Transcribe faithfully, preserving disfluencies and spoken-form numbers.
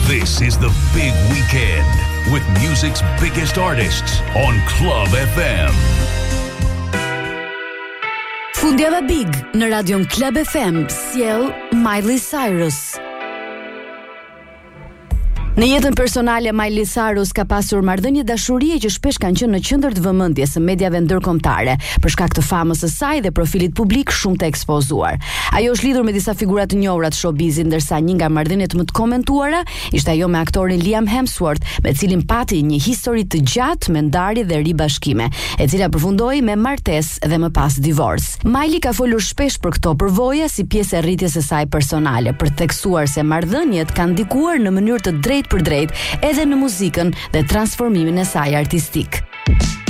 This is the big weekend with music's biggest artists on Club F M. Fundjava Big në radion Club F M sjell Miley Cyrus. Në jetën personale, Miley Cyrus ka pasur marrëdhënie dashurie që shpesh kanë qenë në qendër të vëmendjes së mediave ndërkombëtare për shkak të famës së saj dhe profilit publik shumë të ekspozuar. Ajo është lidhur me disa figura të njohura të showbizit, ndërsa një nga marrëdhëniet më të komentuara ishte ajo me aktorin Liam Hemsworth, me cilin pati një histori të gjatë me ndarje dhe ribashkime, e cila përfundoi me martesë dhe më pas divorc. Miley ka folur shpesh për këto përvoja si pjesë e rritjes së saj personale, për të theksuar se marrëdhëniet kanë ndikuar në mënyrë të drejtë për drejt edhe në muzikën dhe transformimin e saj artistik.